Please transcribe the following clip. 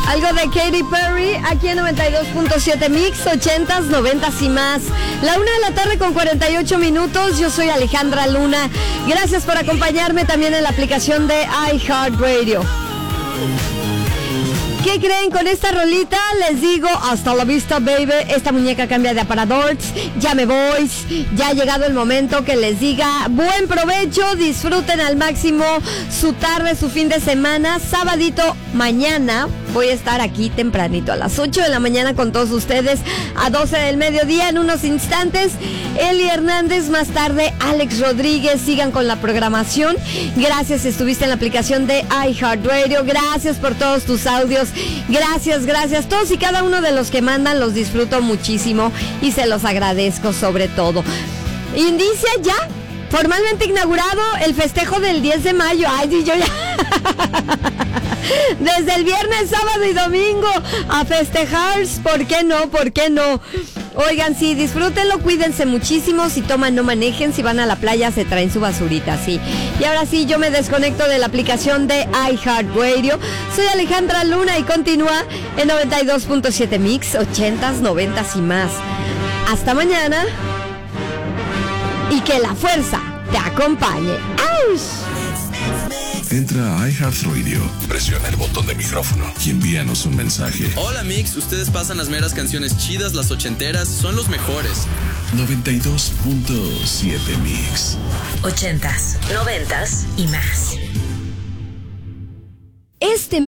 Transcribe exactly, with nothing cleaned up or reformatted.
Algo de Katy Perry, aquí en noventa y dos punto siete Mix, ochentas, noventas y más. La una de la tarde con cuarenta y ocho minutos. Yo soy Alejandra Luna. Gracias por acompañarme también en la aplicación de iHeartRadio. ¿Qué creen? Con esta rolita les digo hasta la vista, baby. Esta muñeca cambia de aparadores. Ya me voy. Ya ha llegado el momento que les diga buen provecho. Disfruten al máximo su tarde, su fin de semana. Sabadito, mañana voy a estar aquí tempranito a las ocho de la mañana con todos ustedes. A doce del mediodía en unos instantes. Eli Hernández, más tarde Alex Rodríguez. Sigan con la programación. Gracias, estuviste en la aplicación de iHeartRadio. Gracias por todos tus audios. Gracias, gracias. Todos y cada uno de los que mandan los disfruto muchísimo y se los agradezco sobre todo. Inicia ya, formalmente inaugurado el festejo del diez de mayo. Ay, sí, yo ya... Desde el viernes, sábado y domingo a festejar. ¿Por qué no? ¿Por qué no? Oigan, sí, disfrútenlo, cuídense muchísimo. Si toman, no manejen. Si van a la playa, se traen su basurita, sí. Y ahora sí, yo me desconecto de la aplicación de iHeartRadio. Soy Alejandra Luna y continúa en noventa y dos punto siete Mix, ochentas, noventas y más. Hasta mañana. Y que la fuerza te acompañe. ¡Auch! Entra a iHeartRadio, presiona el botón de micrófono y envíanos un mensaje. Hola Mix, ustedes pasan las meras canciones chidas, las ochenteras, son los mejores. noventa y dos punto siete Mix. Ochentas, noventas y más. Este